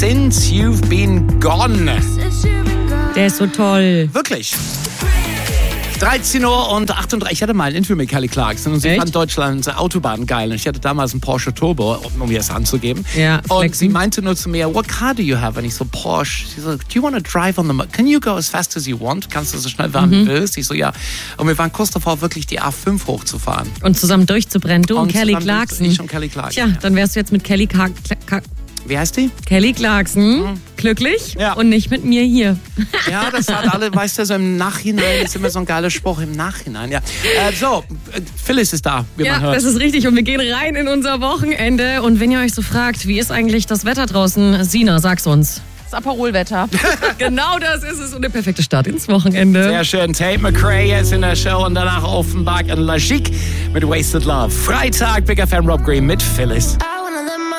Since You've Been Gone. Der ist so toll. Wirklich. 13:38 Uhr. Ich hatte mal ein Interview mit Kelly Clarkson und sie fand Deutschlands Autobahn geil. Und ich hatte damals einen Porsche Turbo, um mir das anzugeben. Ja, und sie meinte nur zu mir, what car do you have? Und ich so, Porsche. Sie so, do you want to drive on the can you go as fast as you want? Kannst du so schnell fahren, wie du willst? Ich so, ja. Und wir waren kurz davor, wirklich die A5 hochzufahren. Und zusammen durchzubrennen. Du und Kelly Clarkson. Ich und Kelly Clarkson. Tja, dann wärst du jetzt mit Kelly Wie heißt die? Kelly Clarkson. Glücklich und nicht mit mir hier. Ja, das hat alle, weißt du, so im Nachhinein ist immer so ein geiler Spruch, im Nachhinein, ja. Phyllis ist da, wie man hört. Das ist richtig und wir gehen rein in unser Wochenende. Und wenn ihr euch so fragt, wie ist eigentlich das Wetter draußen? Sina, sag's uns. Das Aperolwetter. Genau das ist es und der perfekte Start ins Wochenende. Sehr schön. Tate McRae jetzt in der Show und danach Offenbach und Lagique mit Wasted Love. Freitag, Big FM Rob Green mit Phyllis.